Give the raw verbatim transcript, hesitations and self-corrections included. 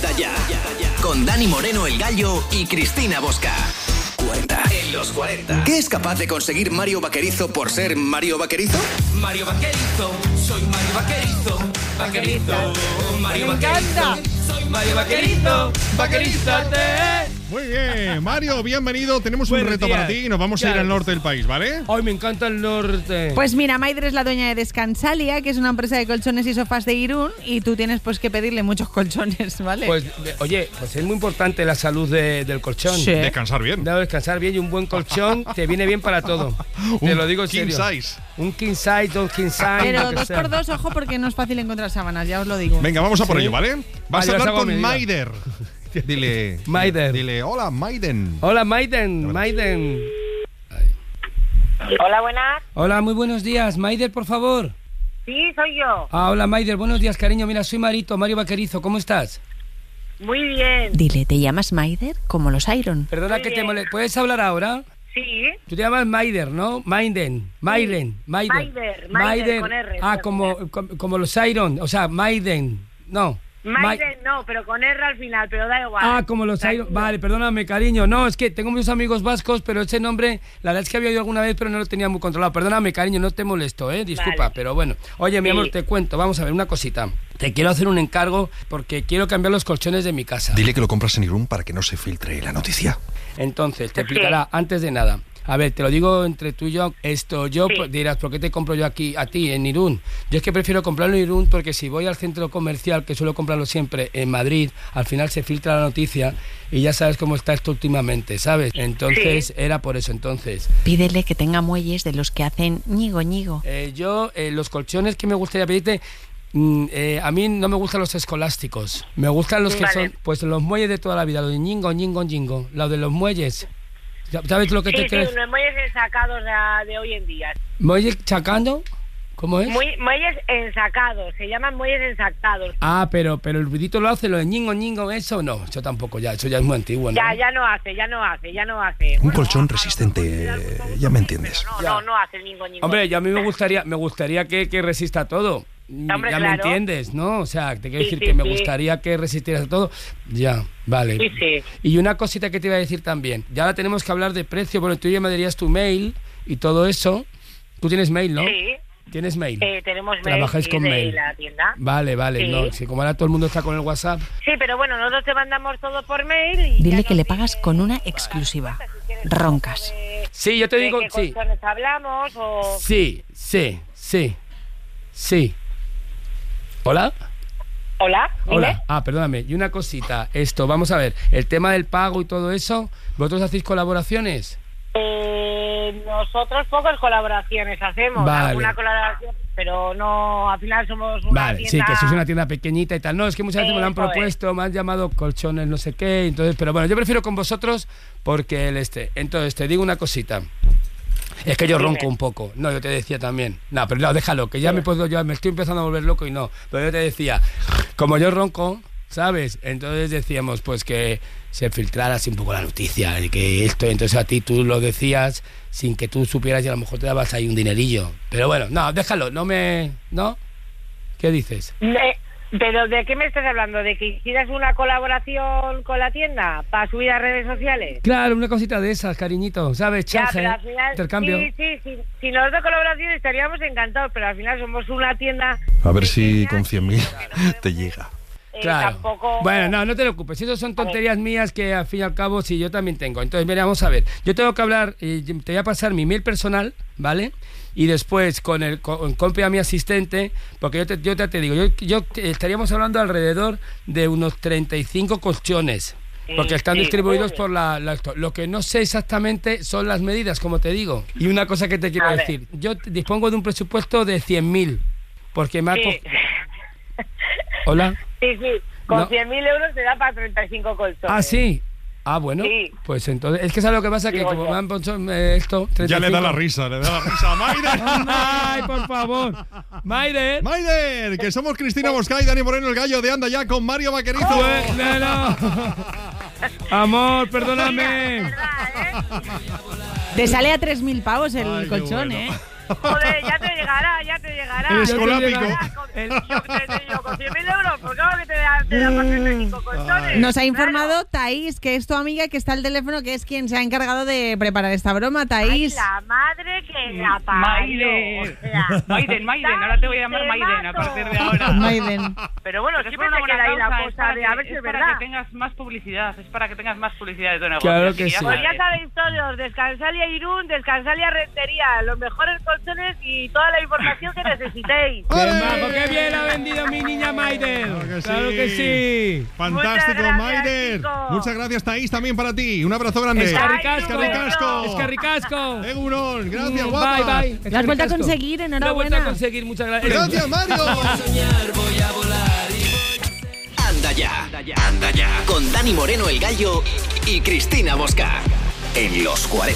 Anda Ya, con Dani Moreno el Gallo y Cristina Bosca. cuarenta en los cuarenta. ¿Qué es capaz de conseguir Mario Vaquerizo por ser Mario Vaquerizo? Mario Vaquerizo, soy Mario Vaquerizo, Vaquerizo, Mario Vaquerizo, soy Mario Vaquerizo, Vaquerízate. Muy bien, Mario, bienvenido. Tenemos un Buenos reto días. para ti y nos vamos a ir Claro. al norte del país, ¿vale? Ay, me encanta el norte. Pues mira, Maider es la dueña de Descansalia, que es una empresa de colchones y sofás de Irún, y tú tienes pues que pedirle muchos colchones, ¿vale? Pues, de- oye, pues es muy importante la salud de- del colchón. Sí. Descansar bien. Debo descansar bien y un buen colchón te viene bien para todo. Te Un lo digo en king serio. size. Un king size, dos king size. Pero lo que dos sea. por dos, ojo, porque no es fácil encontrar sábanas, ya os lo digo. Venga, vamos a por Sí. ello, ¿vale? Vas Ah, yo a las hablar hago a con medida. Maider. Dile. Maider. Dile, hola, Maiden. Hola, Maiden, Maiden. Hola, buenas. Hola, muy buenos días. Maider, por favor. Sí, soy yo. Ah, hola, Maider, buenos días, cariño. Mira, soy Marito, Mario Vaquerizo. ¿Cómo estás? Muy bien. Dile, ¿te llamas Maider? Como los Iron. Perdona Muy que te bien. moleste. ¿Puedes hablar ahora? Sí. Tú te llamas Maider, ¿no? Maiden, Maiden, Maiden. Maider, Maider, con R, Ah, sí, como, como, como los Iron, o sea, Maiden, no. Maiden no, pero con R al final, pero da igual. Ah, como los Iron. Vale, perdóname, cariño. No, es que tengo muchos amigos vascos, pero ese nombre, la verdad es que había oído alguna vez, pero no lo tenía muy controlado. Perdóname, cariño, no te molesto, ¿eh? Disculpa, Vale. pero bueno. Oye, mi Sí. amor, te cuento. Vamos a ver, una cosita. Te quiero hacer un encargo porque quiero cambiar los colchones de mi casa. Dile que lo compras en Irún para que no se filtre la noticia. Entonces, te Sí. explicará, antes de nada. A ver, te lo digo entre tú y yo. Esto, yo Sí. pues, dirás, ¿por qué te compro yo aquí, a ti, en Irún? Yo es que prefiero comprarlo en Irún porque si voy al centro comercial, que suelo comprarlo siempre en Madrid, al final se filtra la noticia y ya sabes cómo está esto últimamente, ¿sabes? Entonces, Sí. era por eso. Entonces, Pídele que tenga muelles de los que hacen ñigo ñigo. eh, yo, eh, los colchones que me gustaría pedirte... mm, eh, a mí no me gustan los escolásticos. Me gustan los que Vale. son, pues los muelles de toda la vida, los de ñingo, ñingo, ñingo. Los de los muelles. ¿Sabes lo que Sí, te sí, crees? los muelles ensacados de, de hoy en día. ¿Muelle chacando? ¿Cómo es? Muy- muelles ensacados, se llaman muelles ensacados. Ah, pero pero el ruidito lo hace, lo de ñingo, ñingo, eso no, eso tampoco ya, eso ya es muy antiguo, ¿no? Ya, ya no hace, ya no hace, ya no hace. Un colchón resistente, eh, ya me entiendes. No, Ya. no, no hace ningún ningún. Hombre, yo a mí me gustaría, me gustaría que, que resista todo. Hombre, ya me claro. entiendes, ¿no? O sea, te quiero Sí, decir sí, que me sí. gustaría que resistiera todo. Ya, vale. Sí, sí. Y una cosita que te iba a decir también. Ya ahora tenemos que hablar de precio. Bueno, tú ya me darías tu mail y todo eso. Tú tienes mail, ¿no? Sí, ¿Tienes mail? eh, tenemos mail Trabajáis sí, con de mail. la tienda. Vale, vale. Sí. No, si como ahora todo el mundo está con el WhatsApp. Sí, pero bueno, nosotros te mandamos todo por mail y... Dile ya que le nos pagas dices- con una exclusiva. Si quieres Roncas. un poco de- Sí, yo te de digo, qué sí. colchones hablamos o... Sí, sí, sí, sí. ¿Hola? Hola, dime. Hola. Ah, perdóname. Y una cosita. Esto, vamos a ver. El tema del pago y todo eso, ¿vosotros hacéis colaboraciones? Eh, nosotros pocas colaboraciones hacemos, Vale. alguna colaboración, pero no, al final somos una Vale, sí, tienda... que sois una tienda pequeñita y tal. No, es que muchas veces me lo han Eso es. propuesto, me han llamado colchones, no sé qué. Entonces, pero bueno, yo prefiero con vosotros porque el este. Entonces, te digo una cosita. Es que yo Dime. ronco un poco. No, yo te decía también. No, pero no, déjalo, que ya me puedo, yo me estoy empezando a volver loco y no. Pero yo te decía, como yo ronco, ¿sabes? Entonces decíamos, pues que se filtrara así un poco la noticia, de que esto, entonces a ti tú lo decías sin que tú supieras y a lo mejor te dabas ahí un dinerillo. Pero bueno, no, déjalo, no me... ¿No? ¿Qué dices? Eh, ¿Pero de qué me estás hablando? ¿De que hicieras una colaboración con la tienda para subir a redes sociales? Claro, una cosita de esas, cariñito, ¿sabes? Ya, Chance, pero al final... intercambio. Sí, sí, sí. Si nosotros colaboración estaríamos encantados, pero al final somos una tienda... A ver si pequeña con cien mil que no podemos, te llega. eh, Claro. Tampoco... Bueno, no, no te preocupes. Eso son tonterías mías que al fin y al cabo sí yo también tengo. Entonces, mira, vamos a ver. Yo tengo que hablar, eh, te voy a pasar mi mail personal, ¿vale? Y después con el con, copia a mi asistente, porque yo te, yo te, te digo, yo, yo eh, estaríamos hablando alrededor de unos treinta y cinco colchones. Porque están Sí, distribuidos sí. por la, la... Lo que no sé exactamente son las medidas, como te digo. Y una cosa que te quiero A ver. decir. Yo dispongo de un presupuesto de cien mil. Porque me ha... Sí. co- ¿Hola? Sí, sí. Con No. cien mil euros te da para treinta y cinco colchones. Ah, sí. Ah, bueno. Sí. Pues entonces... Es que ¿sabes lo que pasa? Que Digo como yo. me han puesto eh, esto... Ya le da la treinta y cinco. risa, le da la risa a Maider. ¡Ay, por favor! ¡Maider! Maider, que somos Cristina Bosca y Dani Moreno el Gallo de Anda Ya con Mario Vaquerizo. Pues, no, no. Amor, perdóname. ¿Verdad, eh? Te sale a tres mil pavos el Ay, qué colchón, bueno. ¿eh? Joder, ya te llegará, ya te llegará. El escolápico. El, yo te digo, con cien mil euros, pues claro que te da, te da para treinta y cinco colchones. Nos ha informado Thaís, que es tu amiga que está al teléfono, que es quien se ha encargado de preparar esta broma, Thaís. Ay, la madre que la parió. Maiden. O sea, Maiden, Maiden. Ahora te voy a llamar te Maiden a mato. partir de ahora. Maiden. Pero bueno, Porque es siempre por una te buena queda ahí la causa, es cosa para de a que- ver si es es para verdad. que tengas más publicidad, es para que tengas más publicidad de tu negocio. Claro así que ya sí. Pues sabes. ya sabéis todos, Descansalia Irún, Descansalia Rentería, los mejores colchones y toda la información que necesitéis. ¡Qué ¡Ole! majo, qué bien ha vendido mi niña Maider! Claro que sí. ¡Claro que sí! Fantástico, Muchas gracias, Maider. chicos. Muchas gracias, Thaís, también para ti. Un abrazo grande. ¡Escarricasco! Escarricasco. ¡Escarricasco! Egunon, gracias, Mm, guapa. Bye, bye. Lo has vuelto a Escarricasco. conseguir, Lo he vuelto enhorabuena. a conseguir, muchas gracias. Gracias, Mario. Anda ya, anda ya. Con Dani Moreno el Gallo y Cristina Bosca. En los cuarenta.